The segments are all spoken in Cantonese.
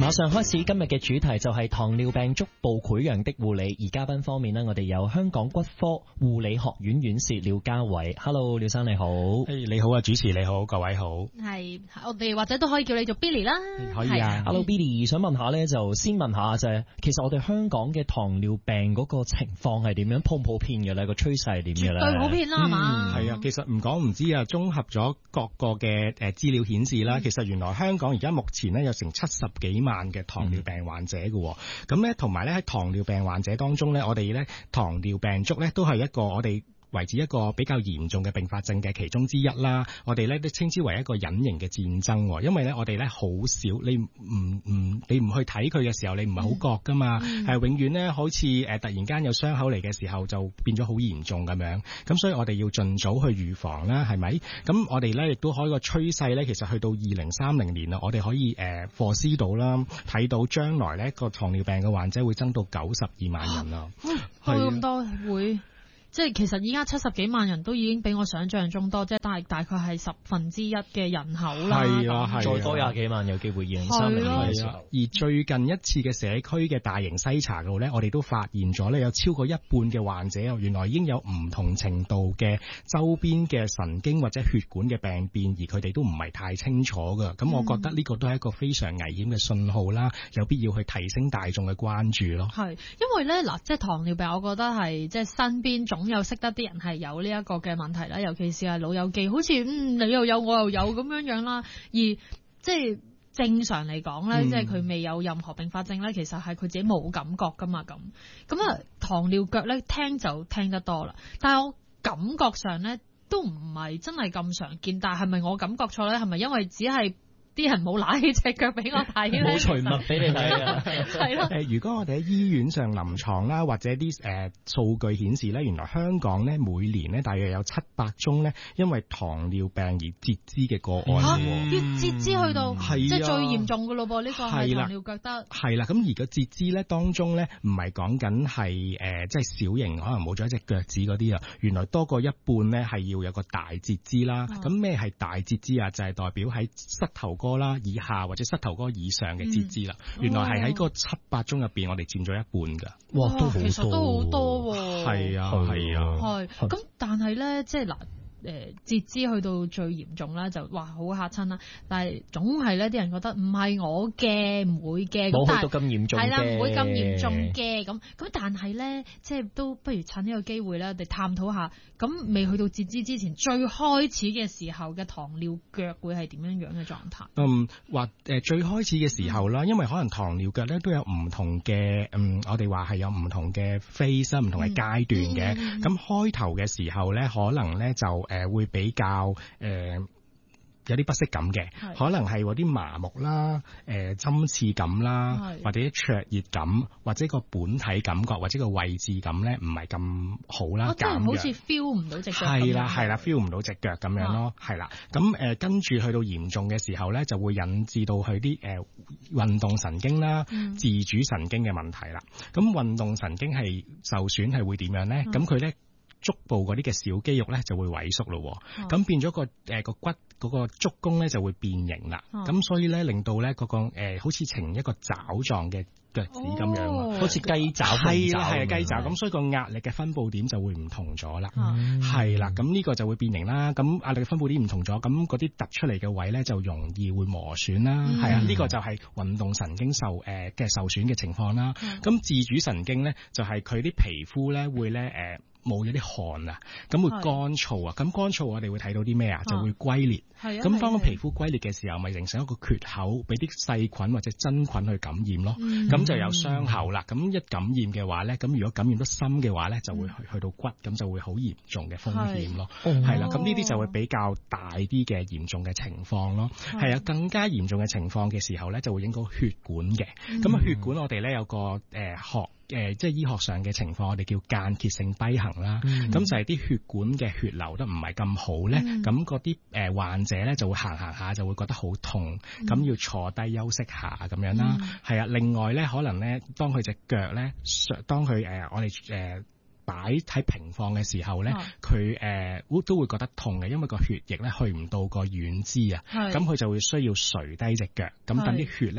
馬上開始今日嘅主題就係糖尿病足部潰瘍的護理，而嘉賓方面呢，我哋有香港骨科護理學院院士廖家偉。Hello， 廖生你好。 你好啊，主持你好，各位好。 係，我哋或者都可以叫你做 Billy 啦。 可以啊。 Hello Billy， 想問下呢，就先問下就係，其實我哋香港嘅糖尿病嗰個情況係點樣，普唔普遍嘅咧？個趨勢係點嘅咧？ 絕對普遍啦，係嘛？ 係啊，其實唔講唔知啊，綜合咗各個嘅資料顯示啦，其實原來香港而家目前呢有成70幾萬嘅糖尿病患者嘅，咁咧同埋咧喺糖尿病患者當中咧，我哋咧糖尿病足咧都係一個我哋為之一個比較嚴重嘅併發症嘅其中之一啦，我哋咧都稱之為一個隱形嘅戰爭，因為咧我哋咧好少，你唔去睇佢嘅時候，你唔係好覺噶嘛，係永遠咧好似突然間有傷口嚟嘅時候就變咗好嚴重咁樣，咁所以我哋要盡早去預防啦，係咪？咁我哋咧亦都可以個趨勢咧，其實去到2030年啦，我哋可以foresee到啦，睇到將來咧個糖尿病嘅患者會增到92萬人啦， 去咁多會。即係其實依家70幾萬人都已經比我想象中多，即係大概係1/10嘅人口啦。 係啊， 再多20幾萬有機會2030年嘅時候。 而最近一次嘅社區嘅大型篩查度咧，我哋都發現咗咧有超過一半嘅患者原來已經有唔同程度嘅周邊嘅神經或者血管嘅病變，而佢哋都唔係太清楚㗎。咁我覺得呢個都係一個非常危險嘅信號啦，有必要去提升大眾嘅關注咯。 係，因為咧嗱，即係糖尿病，我覺得係即係身邊總有識得啲人係有呢一個嘅問題啦，尤其是係老友記，好似你又有我又有咁樣啦。而即係正常嚟講咧，即係佢未有任何併發症咧，其實係佢自己冇感覺噶嘛。咁啊，糖尿腳咧聽就聽得多啦，但係我感覺上咧都唔係真係咁常見。但係咪我感覺錯咧？係咪因為只係啲人冇拿起隻腳俾我睇咧？ 冇除襪俾你睇啊！ 係咯。 如果我哋喺醫院上臨床啦，或者啲數據顯示咧，原來香港咧每年咧大約有700宗咧因為糖尿病而截肢嘅個案。 要截肢去到即係最嚴重㗎咯噃，呢個係糖尿腳得。 係啦，咁而個截肢咧當中咧唔係講緊係即係小型可能冇咗一隻腳趾嗰啲啊，原來多過一半咧係要有個大截肢啦。咁咩係大截肢啊？就係代表喺膝頭哥啦以下或者膝頭哥以上嘅截肢啦。原來係喺嗰700宗入邊，我哋佔咗一半㗎。 哇，都好多， 其實都好多喎。 係啊，係啊。 係咁，但係咧，即係嗱。截肢去到最嚴重啦，就哇好嚇親啦！但係總係咧，啲人覺得唔係我嘅，唔會嘅， 冇去到咁嚴重嘅， 係啦，唔會咁嚴重嘅咁。但係咧，即係都不如趁呢個機會咧，我哋探討下，咁未去到截肢之前，最開始嘅時候嘅糖尿腳會係點樣嘅狀態？ 最開始嘅時候啦，因為可能糖尿腳咧都有唔同嘅我哋話係有唔同嘅 phase 唔同嘅階段嘅。咁開頭嘅時候咧，可能咧就會比較有啲不適感嘅，可能係嗰啲麻木啦、針刺感啦，或者灼熱感，或者個本體感覺，或者個位置感咧，唔係咁好啦，減弱。 好似 feel 唔到隻腳。 係啦，feel 唔到隻腳咁樣咯，係啦。咁跟住去到嚴重嘅時候咧，就會引致到佢啲運動神經啦、自主神經嘅問題啦。咁運動神經係受損係會點樣咧？咁佢咧足部嗰啲嘅小肌肉咧就會萎縮咯，咁變咗個骨嗰個足弓咧就會變形啦，咁所以咧令到咧嗰個好似呈一個爪狀嘅腳趾咁樣，好似雞爪，係啊雞爪，咁所以個壓力嘅分佈點就會唔同咗啦，係啦，咁呢個就會變形啦，咁壓力嘅分佈點唔同咗，咁嗰啲突出嚟嘅位咧就容易會磨損啦，係啊，呢個就係運動神經受損嘅情況啦，咁自主神經咧就係佢啲皮膚咧會咧冇咗啲汗啊，咁會乾燥啊，咁乾燥我哋會睇到啲咩啊？就會龜裂。咁當個皮膚龜裂嘅時候，咪形成一個缺口，俾啲細菌或者真菌去感染咯。咁就有傷口啦。咁一感染嘅話咧，咁如果感染得深嘅話咧，就會去到骨，咁就會好嚴重嘅風險咯。係啦，咁呢啲就會比較大啲嘅嚴重嘅情況咯。係啊，更加嚴重嘅情況嘅時候咧，就會影響血管嘅。咁血管我哋咧有個即係醫學上嘅情況，我哋叫間歇性跛行啦。咁就係啲血管嘅血流得唔係咁好咧，咁嗰啲患者咧就會行下就會覺得好痛，咁要坐低休息下咁樣啦。係啊，另外咧可能咧，當佢隻腳咧，當佢我哋擺喺平放嘅時候咧，佢都會覺得痛嘅，因為個血液咧去唔到個軟肢啊，咁佢就會需要垂低隻腳，咁等啲血咧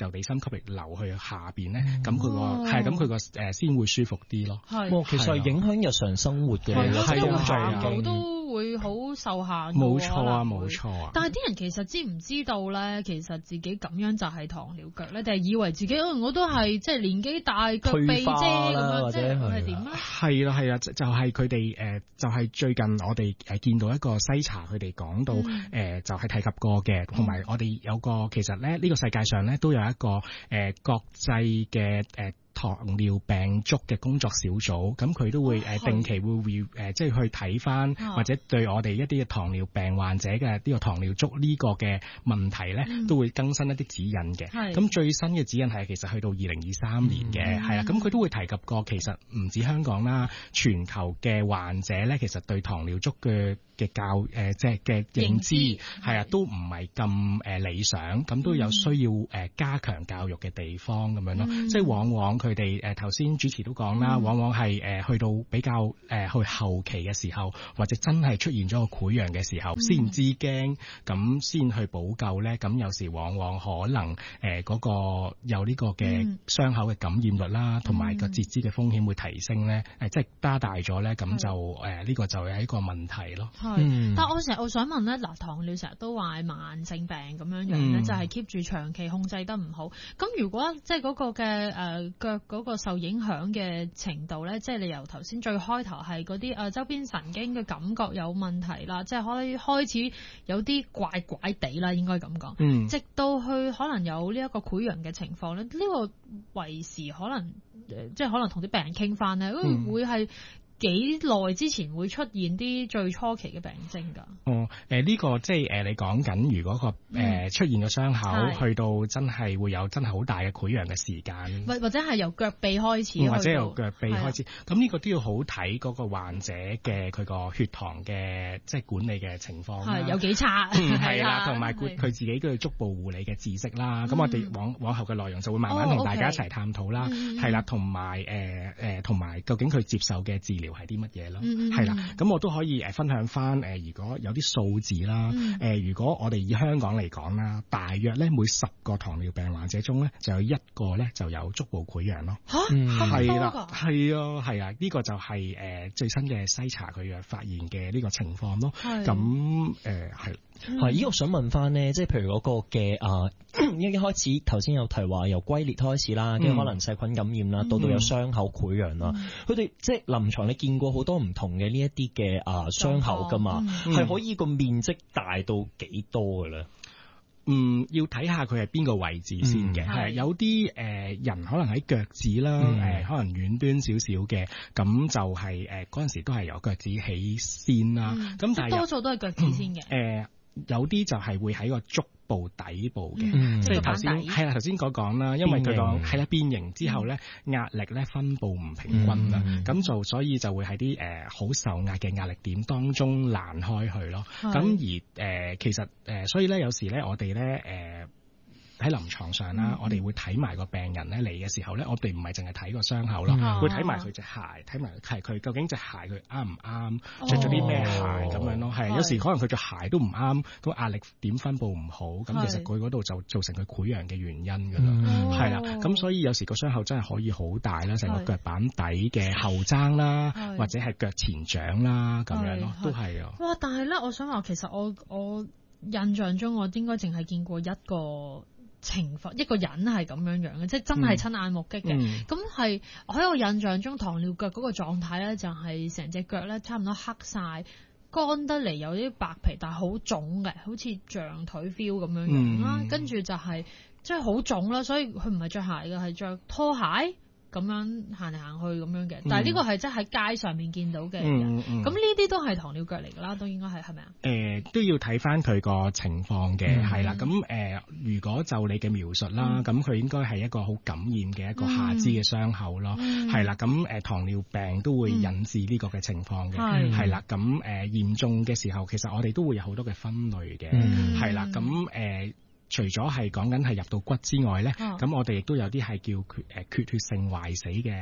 由地心吸力流去下邊咧，咁佢個先會舒服啲咯。 其實係影響日常生活嘅， 係都會好受限。 冇錯啊，冇錯啊。 但係啲人其實知唔知道咧？其實自己咁樣就係糖尿腳咧，定係以為自己我都係即係年紀大腳痹啫咁樣，即係點咧？ 係啦，就係佢哋就係最近我哋見到一個篩查，佢哋講到就係提及過嘅，同埋我哋有個其實咧呢個世界上咧都有一個國際嘅糖尿病足嘅工作小組，咁佢都會定期會即係去睇翻，或者對我哋一啲嘅糖尿病患者嘅呢個糖尿足呢個嘅問題咧，都會更新一啲指引嘅。咁最新嘅指引係其實去到2023年嘅，係啦。咁佢都會提及過，其實唔止香港啦，全球嘅患者咧，其實對糖尿足嘅即係嘅認知係啊，都唔係咁理想，咁都有需要加強教育嘅地方咁樣咯。即係往往佢哋頭先主持都講啦，往往係去到比較去後期嘅時候，或者真係出現咗個潰瘍嘅時候，先知驚，咁先去補救咧。咁有時往往可能嗰個有呢個嘅傷口嘅感染率啦，同埋個截肢嘅風險會提升咧，即係加大咗咧，咁就呢個就係一個問題咯。 但我想問咧，嗱，糖尿成日都話係慢性病咁樣樣咧，就係 keep 住長期控制得唔好。咁如果即係嗰個嘅腳嗰個受影響嘅程度咧，即係你由頭先最開頭係嗰啲周邊神經嘅感覺有問題啦，即係開始有啲怪怪地啦，應該咁講。直到去可能有呢一個潰瘍嘅情況咧，呢個維持可能即係可能同啲病人傾翻咧，會係幾耐之前會出現啲最初期嘅病徵㗎？ 呢個即係你講緊，如果個出現個傷口去到真係會有真係好大嘅潰瘍嘅時間， 或者係由腳臂開始， 或者由腳臂開始，咁呢個都要好睇嗰個患者嘅佢個血糖嘅即係管理嘅情況啦， 有幾差， 係啦，同埋佢自己嘅足部護理嘅知識啦。咁我哋往後嘅內容就會慢慢同大家一齊探討啦，係啦，同埋究竟佢接受嘅治療係啲乜嘢咯？係啦，咁我都可以分享翻如果有啲數字啦，如果我哋以香港嚟講啦，大約咧每10個糖尿病患者中咧就有1個咧就有足部潰瘍咯。係啦，係啊，呢個就係最新嘅篩查佢嘅發現嘅呢個情況咯。咁係。 係，我想問翻呢，即係譬如嗰個嘅一開始頭先有提話由龜裂開始啦，跟住可能細菌感染啦，到有傷口潰瘍啦，佢哋即係臨床你見過好多唔同嘅呢一啲嘅傷口噶嘛，係可以個面積大到幾多㗎咧？ 要睇下佢係邊個位置先嘅，係有啲人可能喺腳趾啦，可能遠端少少嘅，咁就係嗰陣時都係由腳趾起先啦。咁但係多數都係腳趾先嘅。 有啲就係會喺個足部底部嘅，即係頭先係啦，頭先講啦，因為佢講係啦變形之後咧，壓力咧分佈唔平均啦，咁所以就會喺啲好受壓嘅壓力點當中爛開去咯。咁而其實所以咧有時咧我哋咧喺臨床上啦，我哋會睇埋個病人咧嚟嘅時候咧，我哋唔係淨係睇個傷口咯，會睇埋佢隻鞋，睇埋係佢究竟隻鞋佢啱唔啱，着咗啲咩鞋咁樣咯。係有時可能佢隻鞋都唔啱，個壓力點分佈唔好，咁其實佢嗰度就造成佢潰瘍嘅原因㗎啦。係啦，咁所以有時個傷口真係可以好大啦，成個腳板底嘅後踭啦，或者係腳前掌啦咁樣咯，都係啊。 哇！但係咧，我想話其實我印象中我應該淨係見過一個情況，一個人係咁樣樣嘅，即係真係親眼目擊嘅。咁係喺我印象中，糖尿腳嗰個狀態咧，就係成隻腳咧差唔多黑晒，乾得嚟有啲白皮，但係好腫嘅，好似象腿 feel 咁樣樣啦。跟住就係即係好腫啦，所以佢唔係着鞋嘅，係着拖鞋咁樣行嚟行去咁樣嘅。但係呢個係即係喺街上面見到嘅人，咁呢啲都係糖尿腳嚟㗎啦，都應該係咪啊？ 都要睇翻佢個情況嘅，係啦。咁如果就你嘅描述啦，咁佢應該係一個好感染嘅一個下肢嘅傷口咯，係啦。咁糖尿病都會引致呢個嘅情況嘅，係啦。咁嚴重嘅時候，其實我哋都會有好多嘅分類嘅，係啦。咁除咗係講緊係入到骨之外咧，咁我哋亦都有啲係叫缺血性壞死嘅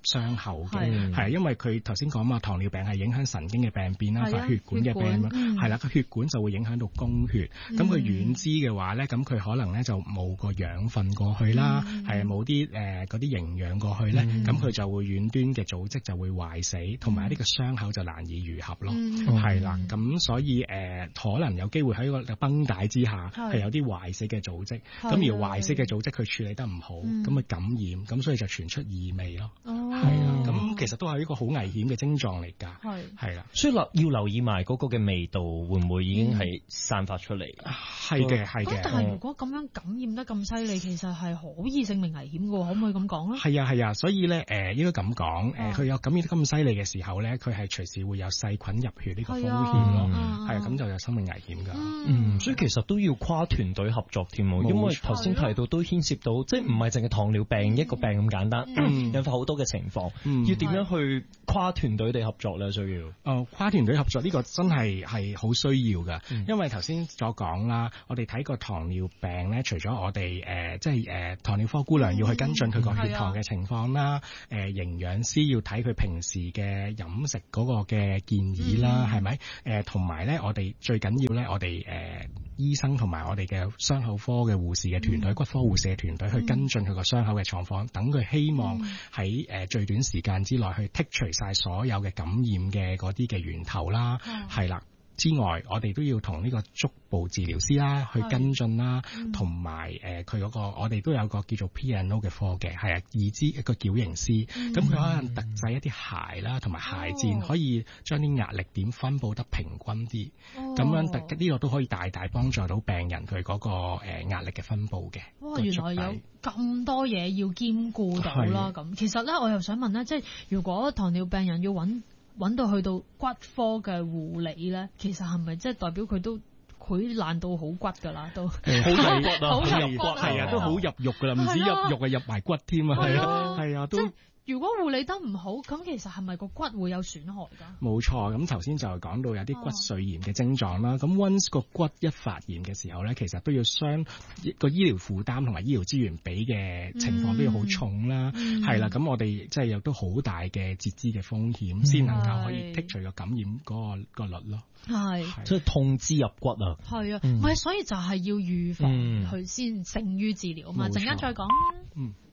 傷口嘅，係因為佢頭先講嘛，糖尿病係影響神經嘅病變啦，發血管嘅病啦，係啦，個血管就會影響到供血，咁佢軟支嘅話咧，咁佢可能咧就冇個養分過去啦，係冇啲嗰啲營養過去咧，咁佢就會遠端嘅組織就會壞死，同埋呢個傷口就難以愈合咯，係啦，咁所以可能有機會喺個繃帶之下係有啲壞死嘅組織，咁而壞死嘅組織佢處理得唔好，咁感染，咁所以就傳出異味咯，係啊，咁其實都係一個好危險嘅症狀嚟㗎，係啦， 所以要留意埋嗰個嘅味道會唔會已經係散發出嚟？ 係嘅，係嘅。 但係如果咁樣感染得咁犀利，其實係可以性命危險㗎，可唔可以咁講咧？ 係啊，所以咧應該咁講，佢有感染得咁犀利嘅時候咧，佢係隨時會有細菌入血呢個風險咯，係啊，咁就有生命危險㗎。 所以其實都要跨團隊合作添喎，因為頭先提到都牽涉到，即係唔係淨係糖尿病一個病咁簡單，引發好多嘅情況，要點樣去跨團隊地合作咧？需要跨團隊合作呢個真係好需要㗎，因為頭先所講啦，我哋睇個糖尿病咧，除咗我哋即係糖尿科姑娘要去跟進佢個血糖嘅情況啦，營養師要睇佢平時嘅飲食嗰個嘅建議啦，係咪？同埋咧，我哋最緊要咧，我哋醫生同埋我哋嘅傷口科嘅護士嘅團隊、骨科護士嘅團隊去跟進佢個傷口嘅狀況，等佢希望喺最短時間之內去剔除晒所有嘅感染嘅嗰啲嘅源頭啦，係啦。之外，我哋都要同呢個足部治療師啦去跟進啦，同埋佢嗰個我哋都有個叫做 P&O 嘅科嘅，係義肢一個矯形師，咁佢可能特製一啲鞋啦，同埋鞋墊，可以將啲壓力點分佈得平均啲，咁樣呢個都可以大大幫助到病人佢嗰個壓力嘅分佈嘅。 哇！原來有咁多嘢要兼顧到啦，咁其實咧，我又想問咧，即係如果糖尿病人要揾到去到骨科嘅護理咧，其實係咪即係代表佢都潰爛到好骨㗎啦？都好入骨啊， 好入骨係啊，都好入肉㗎啦，唔止入肉啊，入埋骨添啊，係啊，都。 如果護理得唔好，咁其實係咪個骨會有損害㗎？ 冇錯，咁頭先就講到有啲骨髓炎嘅症狀啦。咁 once 個骨一發炎嘅時候咧，其實都要將個醫療負擔同埋醫療資源俾嘅情況都要好重啦。係啦，咁我哋即係有都好大嘅截肢嘅風險，先能夠可以剔除個感染嗰個率咯。 係， 即係痛之入骨啊！ 係啊，唔係，所以就係要預防佢先勝於治療啊嘛。陣間再講。